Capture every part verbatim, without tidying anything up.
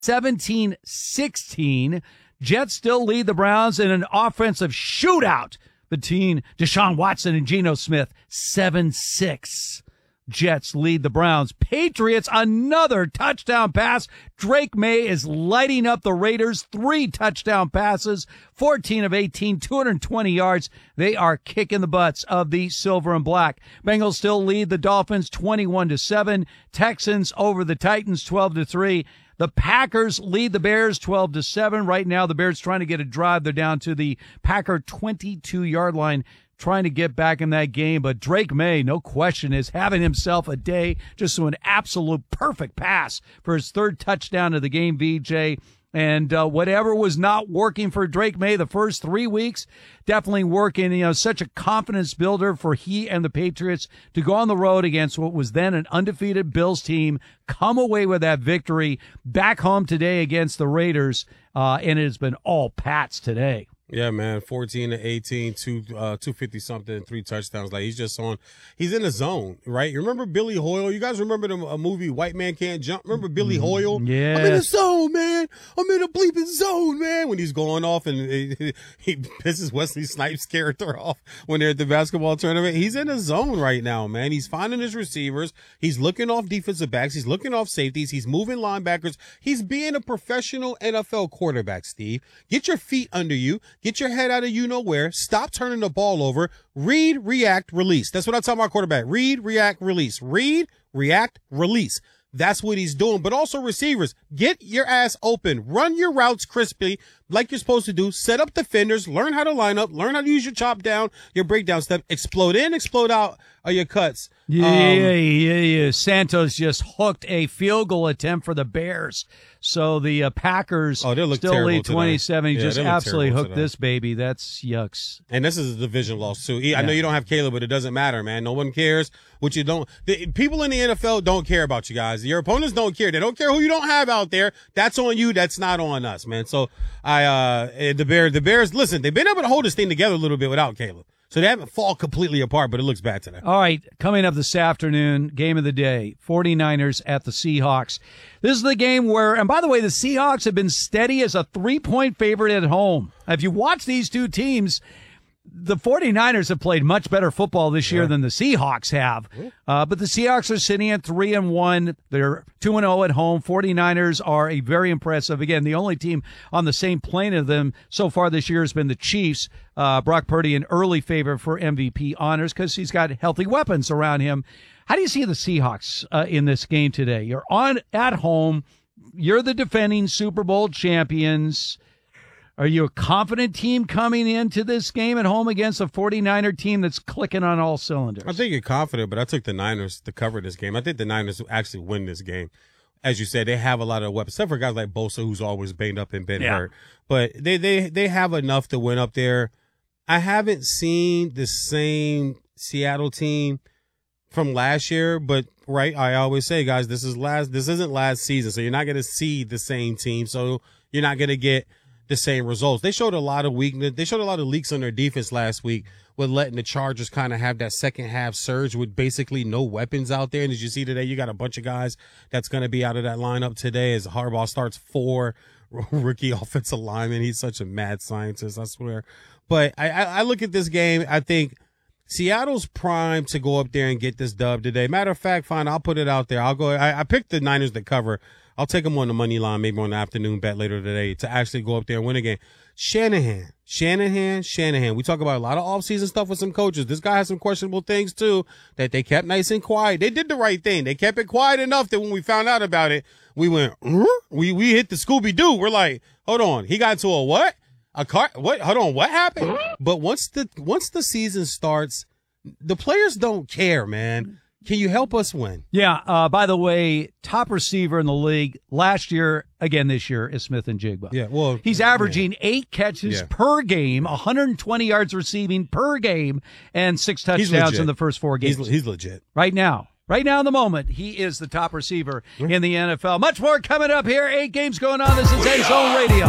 seventeen sixteen. Jets still lead the Browns in an offensive shootout between Deshaun Watson and Geno Smith. seven six. Jets lead the Browns. Patriots, another touchdown pass. Drake May is lighting up the Raiders. Three touchdown passes, fourteen of eighteen, two hundred twenty yards. They are kicking the butts of the silver and black. Bengals still lead the Dolphins twenty-one to seven. Texans over the Titans twelve to three. The Packers lead the Bears twelve to seven. Right now, the Bears trying to get a drive. They're down to the Packer twenty-two yard line, trying to get back in that game. But Drake May, no question, is having himself a day. Just an absolute perfect pass for his third touchdown of the game, V J. And uh, whatever was not working for Drake May the first three weeks, definitely working. You know, such a confidence builder for he and the Patriots to go on the road against what was then an undefeated Bills team, come away with that victory back home today against the Raiders. Uh, and it has been all Pats today. Yeah, man, fourteen to eighteen, two, uh, two fifty something, three touchdowns. Like, he's just on, he's in the zone, right? You remember Billy Hoyle? You guys remember the a movie, White Man Can't Jump? Remember Billy Hoyle? Yeah. I'm in the zone, man. I'm in the bleeping zone, man. When he's going off and he, he pisses Wesley Snipes' character off when they're at the basketball tournament. He's in the zone right now, man. He's finding his receivers. He's looking off defensive backs. He's looking off safeties. He's moving linebackers. He's being a professional N F L quarterback, Steve. Get your feet under you. Get your head out of you-know-where. Stop turning the ball over. Read, react, release. That's what I tell my quarterback. Read, react, release. Read, react, release. That's what he's doing. But also receivers, get your ass open. Run your routes crisply like you're supposed to do. Set up defenders. Learn how to line up. Learn how to use your chop down, your breakdown step. Explode in, explode out are your cuts. Yeah, um, yeah, yeah, yeah. Santos just hooked a field goal attempt for the Bears. So the uh, Packers oh, they look still lead today. twenty-seven. He yeah, just absolutely hooked today. this baby. That's yucks. And this is a division loss, too. I Yeah. know you don't have Caleb, but it doesn't matter, man. No one cares what you don't. The, people in the N F L don't care about you guys. Your opponents don't care. They don't care who you don't have out there. That's on you. That's not on us, man. So I, uh, the Bears, the Bears, listen, they've been able to hold this thing together a little bit without Caleb. So they haven't fall completely apart, but it looks bad today. All right, coming up this afternoon, game of the day, forty-niners at the Seahawks. This is the game where, and by the way, the Seahawks have been steady as a three-point favorite at home. If you watch these two teams, the forty-niners have played much better football this year yeah. than the Seahawks have. Uh, but the Seahawks are sitting at three and one. They're two and oh at home. forty-niners are a very impressive. Again, the only team on the same plane of them so far this year has been the Chiefs. Uh, Brock Purdy, an early favorite for M V P honors because he's got healthy weapons around him. How do you see the Seahawks uh, in this game today? You're on at home. You're the defending Super Bowl champions. Are you a confident team coming into this game at home against a forty-niner team that's clicking on all cylinders? I think you're confident, but I took the Niners to cover this game. I think the Niners will actually win this game. As you said, they have a lot of weapons, except for guys like Bosa, who's always banged up and been yeah. hurt. But they, they, they have enough to win up there. I haven't seen the same Seattle team from last year, but right, I always say, guys, this is last, this isn't last season, so you're not going to see the same team. So you're not going to get the same results. They showed a lot of weakness. They showed a lot of leaks on their defense last week with letting the Chargers kind of have that second half surge with basically no weapons out there. And as you see today, you got a bunch of guys that's going to be out of that lineup today as Harbaugh starts four rookie offensive linemen. He's such a mad scientist, I swear. But I, I, I look at this game. I think Seattle's primed to go up there and get this dub today. Matter of fact, fine, I'll put it out there. I'll go. I, I picked the Niners to cover. I'll take them on the money line, maybe on the afternoon bet later today to actually go up there and win a game. Shanahan, Shanahan, Shanahan. We talk about a lot of offseason stuff with some coaches. This guy has some questionable things, too, that they kept nice and quiet. They did the right thing. They kept it quiet enough that when we found out about it, we went, mm-hmm. we we hit the Scooby-Doo. We're like, hold on. He got into a what? A car? What? Hold on. What happened? But once the once the season starts, the players don't care, man. Can you help us win? Yeah. Uh, by the way, top receiver in the league last year, again this year, is Smith and Jigba. Yeah. Well, he's averaging yeah. eight catches yeah. per game, one hundred twenty yards receiving per game, and six touchdowns in the first four games. He's, he's legit right now. Right now, in the moment, he is the top receiver in the N F L. Much more coming up here. Eight games going on. This is End Zone Radio.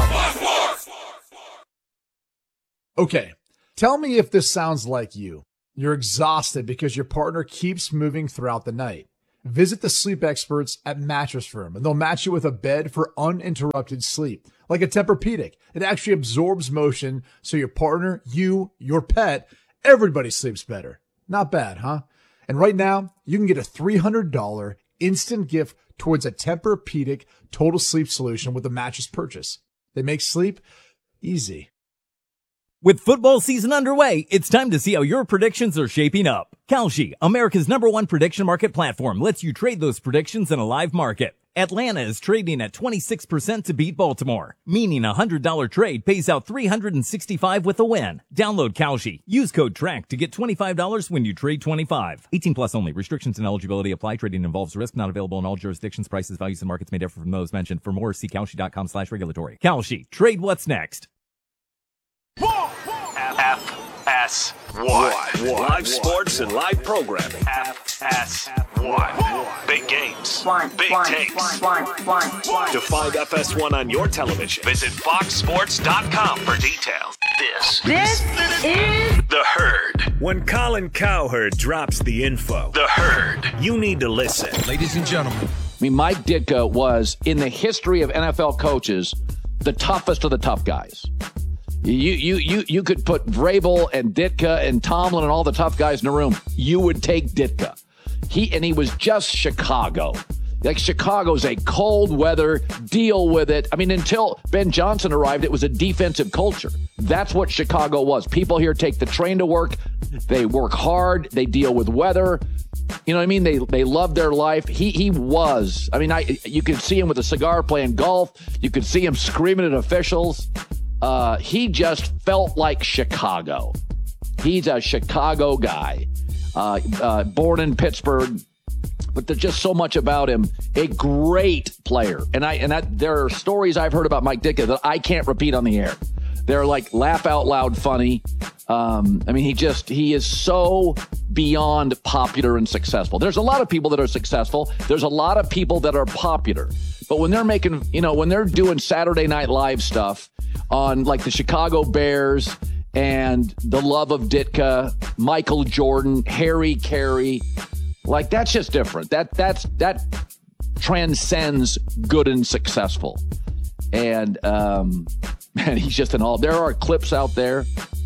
Okay, tell me if this sounds like you. You're exhausted because your partner keeps moving throughout the night. Visit the sleep experts at Mattress Firm, and they'll match you with a bed for uninterrupted sleep. Like a Tempur-Pedic, it actually absorbs motion so your partner, you, your pet, everybody sleeps better. Not bad, huh? And right now, you can get a three hundred dollars instant gift towards a Tempur-Pedic total sleep solution with a mattress purchase. They make sleep easy. With football season underway, it's time to see how your predictions are shaping up. Kalshi, America's number one prediction market platform, lets you trade those predictions in a live market. Atlanta is trading at twenty-six percent to beat Baltimore, meaning a one hundred dollars trade pays out three hundred sixty-five dollars with a win. Download Kalshi. Use code TRACK to get twenty-five dollars when you trade twenty-five dollars. eighteen plus only. Restrictions and eligibility apply. Trading involves risk. Not available in all jurisdictions. Prices, values, and markets may differ from those mentioned. For more, see Kalshi.com slash regulatory. Kalshi. Trade what's next. F S one. Live sports and live programming. F S one. Big games. One, big one, takes. One, one, one, one. To find F S one on your television, visit fox sports dot com for details. This, this is The Herd. When Colin Cowherd drops the info, The Herd, you need to listen. Ladies and gentlemen. I mean, Mike Ditka was, in the history of N F L coaches, the toughest of the tough guys. You you you you could put Vrabel and Ditka and Tomlin and all the tough guys in a room. You would take Ditka. He and he was just Chicago. Like, Chicago's a cold weather, deal with it. I mean, until Ben Johnson arrived, it was a defensive culture. That's what Chicago was. People here take the train to work. They work hard. They deal with weather. You know what I mean? They they love their life. He he was. I mean, I you could see him with a cigar playing golf. You could see him screaming at officials. Uh, he just felt like Chicago. He's a Chicago guy, uh, uh, born in Pittsburgh, but there's just so much about him. A great player, and I and that there are stories I've heard about Mike Ditka that I can't repeat on the air. They're like laugh out loud funny. Um, I mean, he just he is so beyond popular and successful. There's a lot of people that are successful. There's a lot of people that are popular, but when they're making, you know, when they're doing Saturday Night Live stuff on like the Chicago Bears and the love of Ditka, Michael Jordan, Harry Carey, like that's just different. That that's that transcends good and successful. And um, man, he's just an all. There are clips out there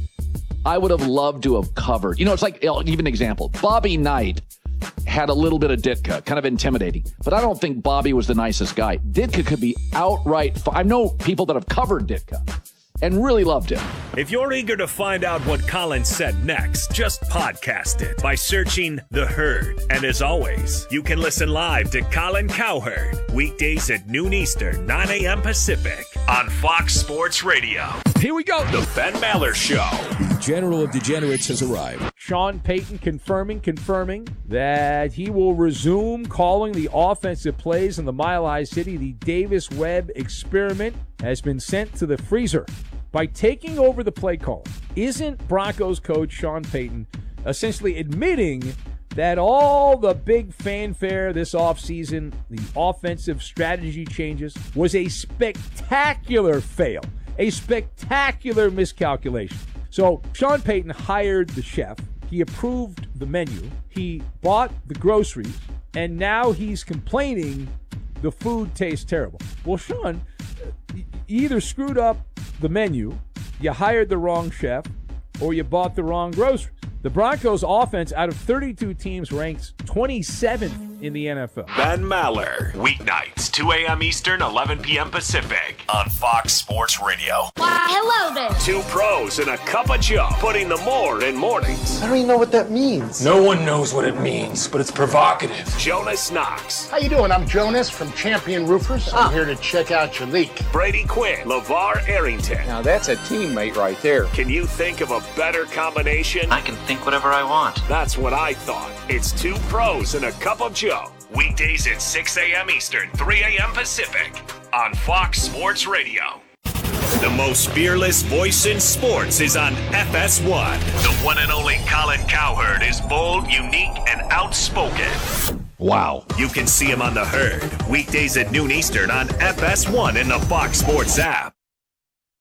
I would have loved to have covered. You know, it's like, I'll give an example. Bobby Knight had a little bit of Ditka, kind of intimidating, but I don't think Bobby was the nicest guy. Ditka could be outright. I know people that have covered Ditka and really loved him. If you're eager to find out what Colin said next, just podcast it by searching The Herd. And as always, you can listen live to Colin Cowherd weekdays at noon Eastern, nine a.m. Pacific on Fox Sports Radio. Here we go. The Ben Maller Show. The General of Degenerates has arrived. Sean Payton confirming, confirming that he will resume calling the offensive plays in the Mile High City. The Davis Webb experiment has been sent to the freezer. By taking over the play call, isn't Broncos coach Sean Payton essentially admitting that all the big fanfare this offseason, the offensive strategy changes, was a spectacular fail, a spectacular miscalculation? So Sean Payton hired the chef, he approved the menu, he bought the groceries, and now he's complaining the food tastes terrible. Well, Sean, you either screwed up the menu, you hired the wrong chef, or you bought the wrong groceries. The Broncos offense out of thirty-two teams ranks twenty-seventh in the N F L. Ben Maller, weeknights, two a.m. Eastern, eleven p.m. Pacific on Fox Sports Radio. Why, hello there. Two pros and a cup of Joe, putting the more in mornings. I don't even know what that means. No one knows what it means, but it's provocative. Jonas Knox. How you doing? I'm Jonas from Champion Roofers. I'm here to check out your leak. Brady Quinn. LeVar Arrington. Now that's a teammate right there. Can you think of a better combination? I can think whatever I want. That's what I thought. It's two pros and a cup of Joe. Weekdays at six a.m. Eastern, three a.m. Pacific on Fox Sports Radio. The most fearless voice in sports is on F S one. The one and only Colin Cowherd is bold, unique, and outspoken. Wow. You can see him on The Herd, weekdays at noon Eastern on F S one in the Fox Sports app.